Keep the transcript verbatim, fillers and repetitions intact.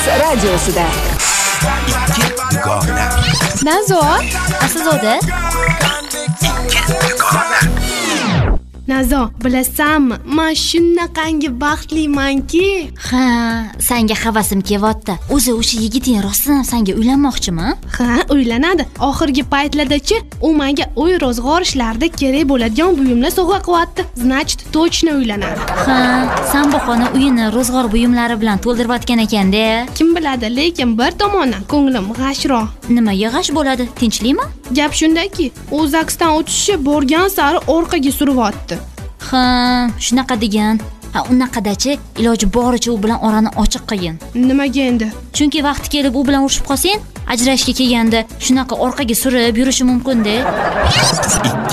radiosida. Ikki dugona. Nazo, Aslida Nazo, bilasanmi? Men shunaqangi baxtlimanki. ha, senga havasim kelyapti. O'zi o'sha yigiting rostdan ham senga uylanmoqchimi? Ha, uylanadi. Oxirgi paytlarda-chi, u menga uy rozg'or ishlarida kerak bo'ladigan buyumlar sovg'a qilyapti. Значит, точно uylanadi. Ha, sen bu xona uyini ro'zg'or buyumlari bilan to'ldirayotgan ekan-da. Kim biladi, lekin bir tomondan ko'nglim g'ashroq. Nima yig'ash bo'ladi? Tinchlikmi? Gap shundaki, u zagsdan o'tishi borgan sari orqaga suryapti. Ha, shunaqa degan. Ha, unaqadachi iloji boricha u bilan orani ochiq qilgin. Nimaga endi? Chunki vaqti kelib u bilan urushib qolsang, ajrashga kelganda shunaqa orqaga surib yurishi mumkin-da.